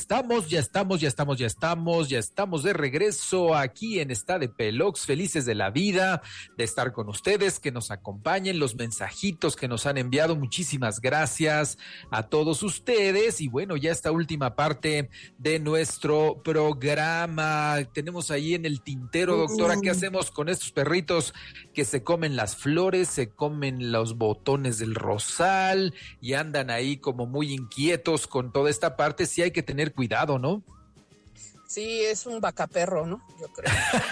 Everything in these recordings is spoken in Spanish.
estamos de regreso aquí en Está de Pelox, felices de la vida, de estar con ustedes, que nos acompañen, los mensajitos que nos han enviado, muchísimas gracias a todos ustedes, y bueno, ya esta última parte de nuestro programa, tenemos ahí en el tintero, doctora, ¿qué hacemos con estos perritos que se comen las flores, se comen los botones del rosal y andan ahí como muy inquietos con toda esta parte? Sí hay que tener cuidado, ¿no? Sí, es un vacaperro, ¿no? Yo creo.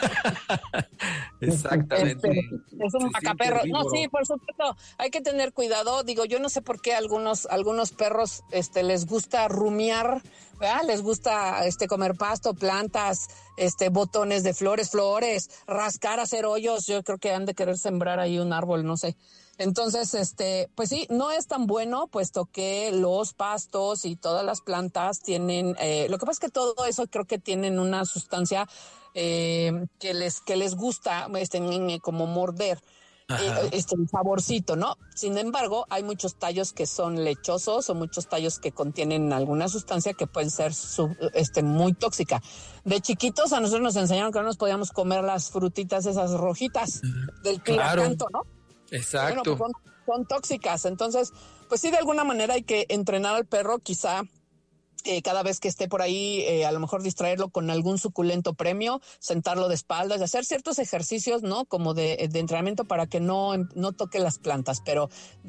Exactamente. Es un vacaperro. No, sí, por supuesto, hay que tener cuidado. Digo, yo no sé por qué algunos perros les gusta rumiar, ¿verdad? Les gusta comer pasto, plantas, botones de flores, rascar, hacer hoyos. Yo creo que han de querer sembrar ahí un árbol, no sé. Entonces, pues sí, no es tan bueno, puesto que los pastos y todas las plantas tienen, lo que pasa es que todo eso creo que tienen una sustancia que les gusta, como morder. Un saborcito, ¿no? Sin embargo, hay muchos tallos que son lechosos o muchos tallos que contienen alguna sustancia que pueden ser muy tóxica. De chiquitos a nosotros nos enseñaron que no nos podíamos comer las frutitas esas rojitas del piracanto, ¿no? Exacto. Bueno, pues son tóxicas. Entonces, pues sí, de alguna manera hay que entrenar al perro, quizá cada vez que esté por ahí, a lo mejor distraerlo con algún suculento premio, sentarlo de espaldas, hacer ciertos ejercicios, ¿no? Como de entrenamiento para que no toque las plantas, pero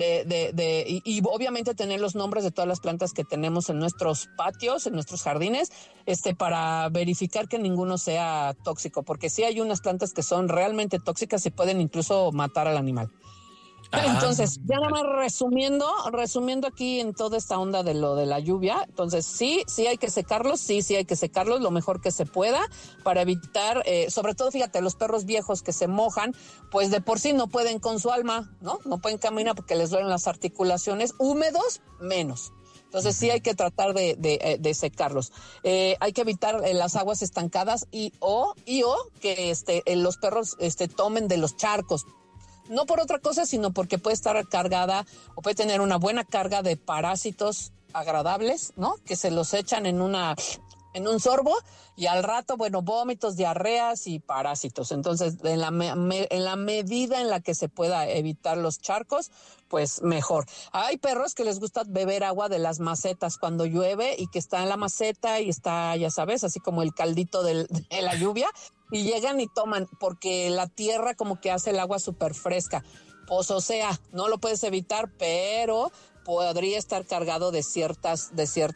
y obviamente tener los nombres de todas las plantas que tenemos en nuestros patios, en nuestros jardines, para verificar que ninguno sea tóxico, porque sí hay unas plantas que son realmente tóxicas y pueden incluso matar al animal. Entonces, ya nada más resumiendo aquí en toda esta onda de lo de la lluvia, entonces sí hay que secarlos, hay que secarlos lo mejor que se pueda para evitar, sobre todo, fíjate, los perros viejos que se mojan, pues de por sí no pueden con su alma, ¿no? No pueden caminar porque les duelen las articulaciones, húmedos menos. Entonces sí hay que tratar de secarlos. Hay que evitar las aguas estancadas y o que los perros tomen de los charcos. No por otra cosa, sino porque puede estar cargada o puede tener una buena carga de parásitos agradables, ¿no? Que se los echan en un sorbo y al rato, bueno, vómitos, diarreas y parásitos. Entonces, en la medida en la que se pueda evitar los charcos, pues mejor. Hay perros que les gusta beber agua de las macetas cuando llueve y que está en la maceta y está, ya sabes, así como el caldito de la lluvia. Y llegan y toman, porque la tierra como que hace el agua súper fresca. Pues, o sea, no lo puedes evitar, pero podría estar cargado de ciertos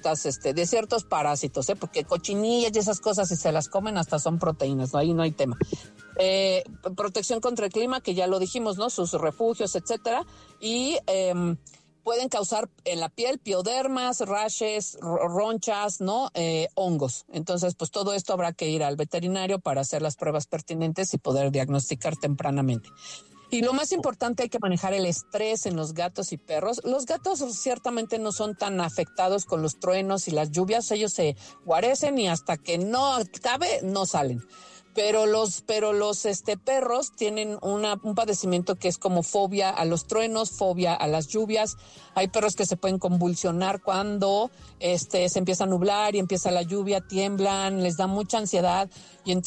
parásitos, porque cochinillas y esas cosas, si se las comen, hasta son proteínas, ¿no? Ahí no hay tema. Protección contra el clima, que ya lo dijimos, ¿no? Sus refugios, etcétera. Y pueden causar en la piel piodermas, rashes, ronchas, ¿no? Hongos. Entonces, pues todo esto habrá que ir al veterinario para hacer las pruebas pertinentes y poder diagnosticar tempranamente. Y lo más importante, hay que manejar el estrés en los gatos y perros. Los gatos ciertamente no son tan afectados con los truenos y las lluvias. Ellos se guarecen y hasta que no cabe, no salen. Pero los perros tienen un padecimiento que es como fobia a los truenos, fobia a las lluvias. Hay perros que se pueden convulsionar cuando se empieza a nublar y empieza la lluvia, tiemblan, les da mucha ansiedad y entonces